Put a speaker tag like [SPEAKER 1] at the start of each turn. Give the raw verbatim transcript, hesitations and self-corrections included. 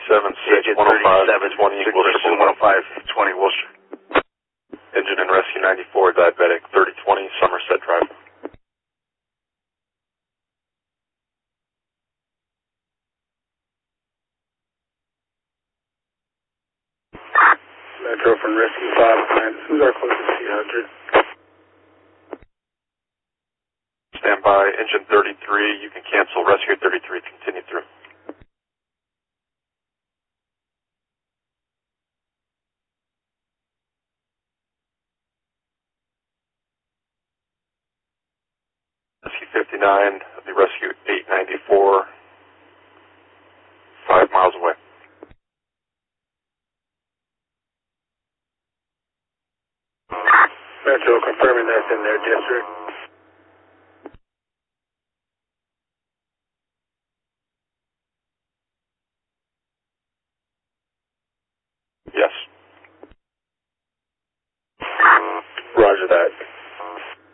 [SPEAKER 1] thirty-seven, six, one oh five, twenty, Worcester
[SPEAKER 2] one oh five, twenty, Worcester.
[SPEAKER 1] Engine and Rescue ninety-four, diabetic, thirty twenty, Somerset Drive.
[SPEAKER 3] Metro from Rescue five, who's our closest T one hundred?
[SPEAKER 1] Stand by, engine thirty-three, you can cancel, rescue thirty-three, continue through. Rescue fifty-nine, the rescue eight ninety-four, five miles away.
[SPEAKER 3] Metro confirming that's in their district.
[SPEAKER 1] Yes.
[SPEAKER 3] Roger that.